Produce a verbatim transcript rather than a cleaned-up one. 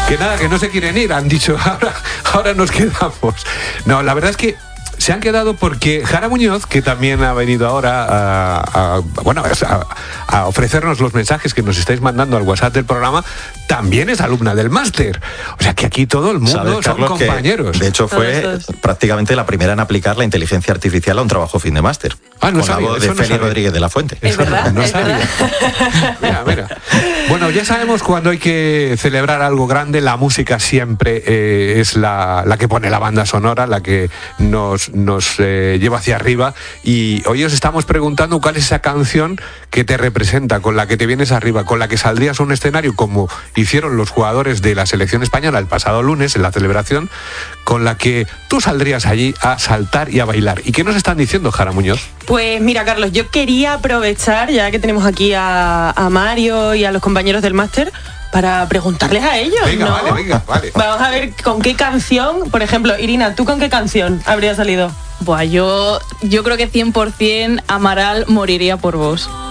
Que nada, que no se quieren ir, han dicho, ahora, ahora nos quedamos. No, la verdad es que se han quedado porque Jara Muñoz, que también ha venido ahora a, a, bueno, a, a ofrecernos los mensajes que nos estáis mandando al WhatsApp del programa, también es alumna del máster. O sea que aquí todo el mundo ¿Sabes, son Carlos, compañeros. De hecho fue prácticamente la primera en aplicar la inteligencia artificial a un trabajo fin de máster. Ah, no con sabía, la voz de eso no Félix sabía. Rodríguez de la Fuente. Es verdad, No es sabía. verdad. Mira, mira. Bueno, ya sabemos cuando hay que celebrar algo grande, la música siempre eh, es la, la que pone la banda sonora, la que nos, nos eh, lleva hacia arriba. Y hoy os estamos preguntando cuál es esa canción que te representa, con la que te vienes arriba, con la que saldrías a un escenario como hicieron los jugadores de la selección española el pasado lunes en la celebración, con la que tú saldrías allí a saltar y a bailar. ¿Y qué nos están diciendo, Jara Muñoz? Pues mira, Carlos, yo quería aprovechar, ya que tenemos aquí a, a Mario y a los compañeros del máster, para preguntarles a ellos, Venga, ¿no? vale, venga, vale. Vamos a ver con qué canción, por ejemplo, Irina, ¿tú con qué canción habrías salido? Buah, yo, yo creo que cien por ciento Amaral moriría por vos.